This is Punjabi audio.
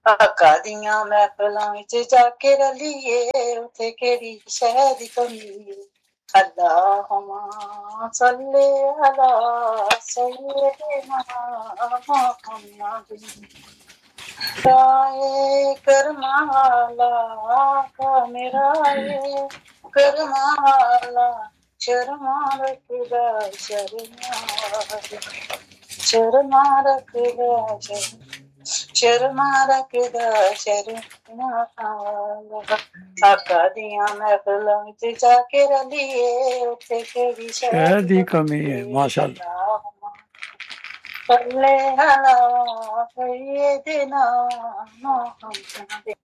ਆਕਾ ਦੀਆਂ ਮਹਿਫਲਾਂ ਵਿੱਚ ਜਾ ਕੇ ਰਲੀਏ, ਉੱਥੇ ਕਿਹੜੀ ਸ਼ਹਿ ਦੀ ਕਮੀ। ਅੱਲਾਹੁਮਾ ਸੱਲੇ ਅਲਾ ਸਯਿਦਿਨਾ ਮੁਹੰਮਦ ਰਾਏ ਕਰਮਾਲਾ ਆਕਾ ਮੇਰਾ ਏ ਕਰਮਾਲਾ ਸ਼ਰਮਾ ਰੱਖਦਾ ਸ਼ਰਮਾ ਰੱਖਦਾ ਸ਼ਰਮਾ ਰੱਖਦਾ ਸ਼ਰਮਾ ਆਕਾ ਦੀਆਂ ਮਹਿਫਲਾਂ ਵਿੱਚ ਜਾ ਕੇ ਰਲੀਏ, ਉੱਥੇ ਕਿਹੜੀ ਸ਼ਹਿ ਦੀ ਕਮੀ ਹੈ। ਮਾਸ਼ਾਅੱਲਾ। ਸੱਲੇ ਅਲਾ ਸਯਿਦਿਨਾ ਮੁਹੰਮਦ